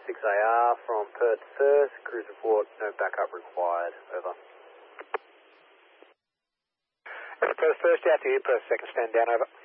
6AR from Perth First. Cruise report, no backup required. Over. Perth First, out to you. Perth Second, stand down. Over.